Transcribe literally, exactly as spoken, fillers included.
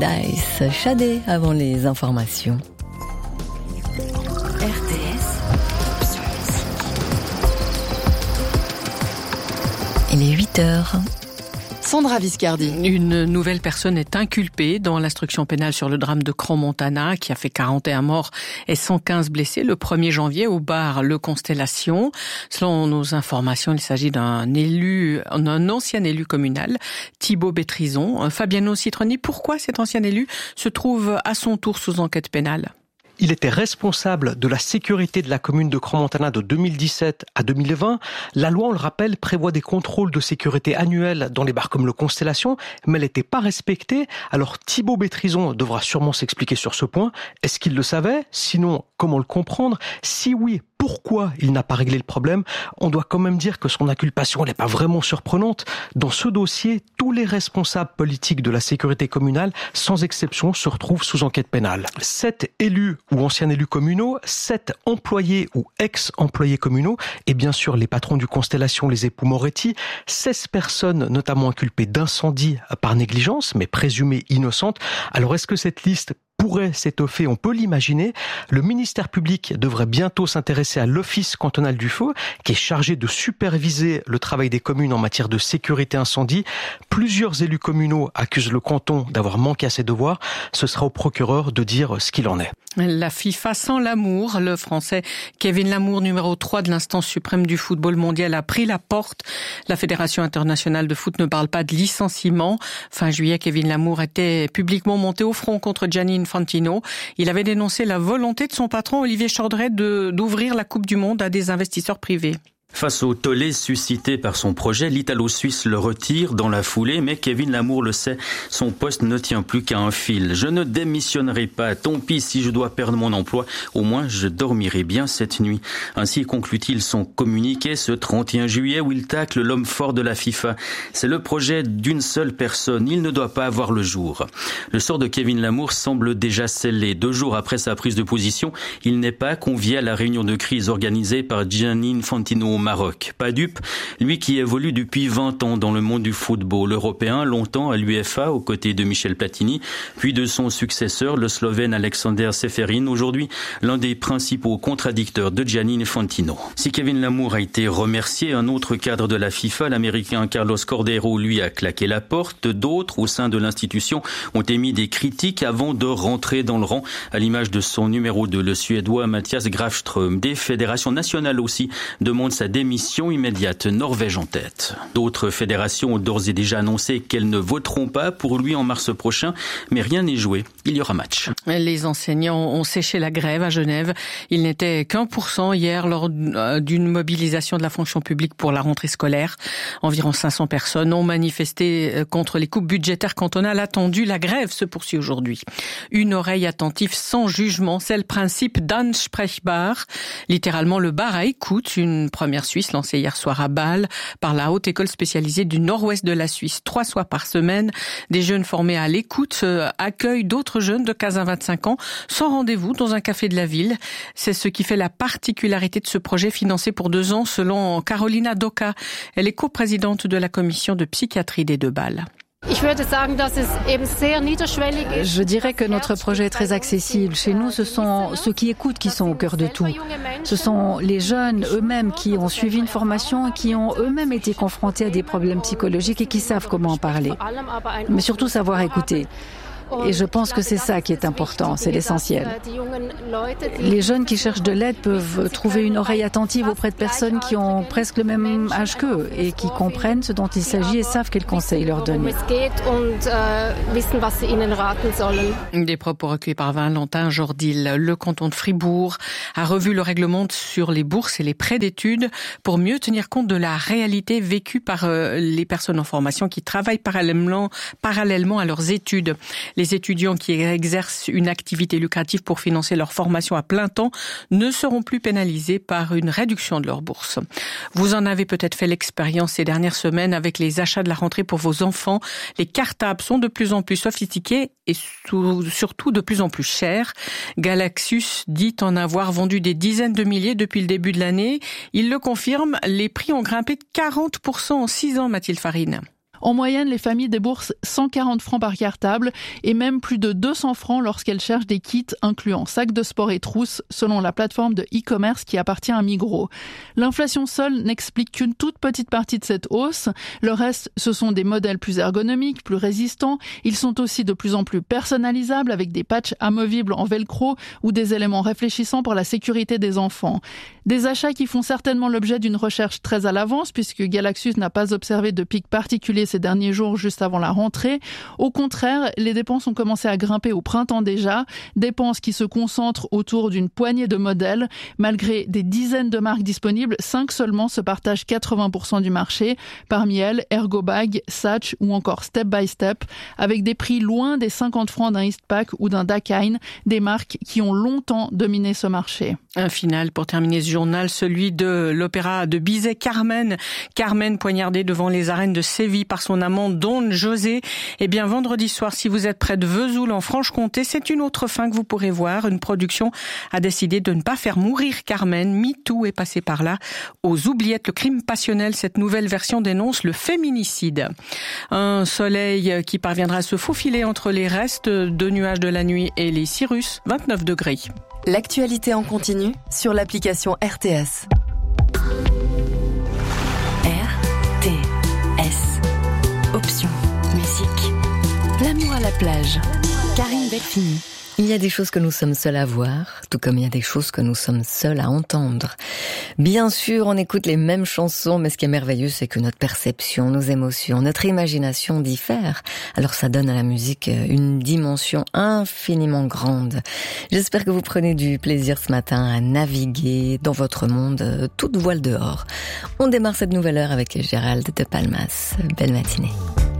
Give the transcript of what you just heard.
Paradise, Shadé avant les informations. R T S. Il est huit heures. Sandra Viscardi. Une nouvelle personne est inculpée dans l'instruction pénale sur le drame de Crans-Montana qui a fait quarante et un morts et cent quinze blessés le premier janvier au bar Le Constellation. Selon nos informations, il s'agit d'un élu, d'un ancien élu communal, Thibaut Bétrison. Fabiano Citroni, pourquoi cet ancien élu se trouve à son tour sous enquête pénale ? Il était responsable de la sécurité de la commune de Crans-Montana de deux mille dix-sept à deux mille vingt. La loi, on le rappelle, prévoit des contrôles de sécurité annuels dans les bars comme le Constellation, mais elle n'était pas respectée. Alors Thibaut Bétrison devra sûrement s'expliquer sur ce point. Est-ce qu'il le savait ? Sinon, comment le comprendre ? Si oui, pourquoi il n'a pas réglé le problème ? On doit quand même dire que son inculpation n'est pas vraiment surprenante. Dans ce dossier, tous les responsables politiques de la sécurité communale, sans exception, se retrouvent sous enquête pénale. Sept élus ou anciens élus communaux, sept employés ou ex-employés communaux, et bien sûr les patrons du Constellation, les époux Moretti, seize personnes notamment inculpées d'incendie par négligence, mais présumées innocentes. Alors est-ce que cette liste pourrait s'étoffer, on peut l'imaginer. Le ministère public devrait bientôt s'intéresser à l'Office cantonal du feu, qui est chargé de superviser le travail des communes en matière de sécurité incendie. Plusieurs élus communaux accusent le canton d'avoir manqué à ses devoirs. Ce sera au procureur de dire ce qu'il en est. La FIFA sans l'amour, le Français Kevin Lamour, numéro trois de l'instance suprême du football mondial, a pris la porte. La Fédération internationale de foot ne parle pas de licenciement. Fin juillet, Kevin Lamour était publiquement monté au front contre Gianni Infantino. Il avait dénoncé la volonté de son patron Olivier Chaudret de, d'ouvrir la Coupe du Monde à des investisseurs privés. Face au tollé suscité par son projet, l'Italo-Suisse le retire dans la foulée, mais Kevin Lamour le sait, son poste ne tient plus qu'à un fil. Je ne démissionnerai pas, tant pis si je dois perdre mon emploi, au moins je dormirai bien cette nuit. Ainsi conclut-il son communiqué ce trente et un juillet où il tacle l'homme fort de la FIFA. C'est le projet d'une seule personne, il ne doit pas avoir le jour. Le sort de Kevin Lamour semble déjà scellé. Deux jours après sa prise de position, il n'est pas convié à la réunion de crise organisée par Gianni Infantino au Maroc. Pas dupe, lui qui évolue depuis vingt ans dans le monde du football européen, longtemps à l'UEFA aux côtés de Michel Platini, puis de son successeur, le Slovène Alexander Čeferin, aujourd'hui l'un des principaux contradicteurs de Gianni Infantino. Si Kevin Lamour a été remercié, un autre cadre de la FIFA, l'Américain Carlos Cordeiro, lui a claqué la porte. D'autres au sein de l'institution ont émis des critiques avant de rentrer dans le rang, à l'image de son numéro deux, le Suédois Mattias Grafström. Des fédérations nationales aussi demandent sa démission immédiate, Norvège en tête. D'autres fédérations ont d'ores et déjà annoncé qu'elles ne voteront pas pour lui en mars prochain, mais rien n'est joué. Il y aura match. Les enseignants ont séché la grève à Genève. Il n'était qu'un pour cent hier lors d'une mobilisation de la fonction publique pour la rentrée scolaire. Environ cinq cents personnes ont manifesté contre les coupes budgétaires cantonales attendues. La grève se poursuit aujourd'hui. Une oreille attentive sans jugement, c'est le principe d'Ansprechbar, littéralement le bar à écoute, une première Suisse lancée hier soir à Bâle par la Haute École spécialisée du nord-ouest de la Suisse. Trois soirs par semaine, des jeunes formés à l'écoute accueillent d'autres jeunes de quinze à vingt-cinq ans sans rendez-vous dans un café de la ville. C'est ce qui fait la particularité de ce projet financé pour deux ans selon Carolina Doka. Elle est coprésidente de la commission de psychiatrie des deux Bâles. Je dirais que notre projet est très accessible. Chez nous, ce sont ceux qui écoutent qui sont au cœur de tout. Ce sont les jeunes eux-mêmes qui ont suivi une formation et qui ont eux-mêmes été confrontés à des problèmes psychologiques et qui savent comment en parler. Mais surtout savoir écouter. Et je pense que c'est ça qui est important, c'est l'essentiel. Les jeunes qui cherchent de l'aide peuvent trouver une oreille attentive auprès de personnes qui ont presque le même âge qu'eux et qui comprennent ce dont il s'agit et savent quels conseils leur donner. Des propos recueillis par Valentin Jordil. Le canton de Fribourg a revu le règlement sur les bourses et les prêts d'études pour mieux tenir compte de la réalité vécue par les personnes en formation qui travaillent parallèlement, parallèlement à leurs études. Les étudiants qui exercent une activité lucrative pour financer leur formation à plein temps ne seront plus pénalisés par une réduction de leur bourse. Vous en avez peut-être fait l'expérience ces dernières semaines avec les achats de la rentrée pour vos enfants. Les cartables sont de plus en plus sophistiqués et surtout de plus en plus chers. Galaxus dit en avoir vendu des dizaines de milliers depuis le début de l'année. Il le confirme, les prix ont grimpé de quarante pour cent en six ans, Mathilde Farine. En moyenne, les familles déboursent cent quarante francs par cartable et même plus de deux cents francs lorsqu'elles cherchent des kits incluant sacs de sport et trousses, selon la plateforme de e-commerce qui appartient à Migros. L'inflation seule n'explique qu'une toute petite partie de cette hausse. Le reste, ce sont des modèles plus ergonomiques, plus résistants. Ils sont aussi de plus en plus personnalisables avec des patchs amovibles en velcro ou des éléments réfléchissants pour la sécurité des enfants. Des achats qui font certainement l'objet d'une recherche très à l'avance puisque Galaxus n'a pas observé de pic particulier ces derniers jours juste avant la rentrée. Au contraire, les dépenses ont commencé à grimper au printemps déjà, dépenses qui se concentrent autour d'une poignée de modèles. Malgré des dizaines de marques disponibles, cinq seulement se partagent quatre-vingts pour cent du marché. Parmi elles, Ergobag, Satch ou encore Step by Step, avec des prix loin des cinquante francs d'un Eastpak ou d'un Dakine, des marques qui ont longtemps dominé ce marché. Un final pour terminer ce journal, celui de l'opéra de Bizet Carmen. Carmen poignardée devant les arènes de Séville par son amant Don José. Eh bien, vendredi soir, si vous êtes près de Vesoul en Franche-Comté, c'est une autre fin que vous pourrez voir. Une production a décidé de ne pas faire mourir Carmen. MeToo est passé par là. Aux oubliettes, le crime passionnel, cette nouvelle version dénonce le féminicide. Un soleil qui parviendra à se faufiler entre les restes de nuages de la nuit et les cirrus, vingt-neuf degrés. L'actualité en continu sur l'application R T S. R T S. Option. Musique. L'amour à la plage. Karine Delphini. Il y a des choses que nous sommes seuls à voir, tout comme il y a des choses que nous sommes seuls à entendre. Bien sûr, on écoute les mêmes chansons, mais ce qui est merveilleux, c'est que notre perception, nos émotions, notre imagination diffèrent. Alors ça donne à la musique une dimension infiniment grande. J'espère que vous prenez du plaisir ce matin à naviguer dans votre monde, toute voile dehors. On démarre cette nouvelle heure avec Gérald de Palmas. Belle matinée.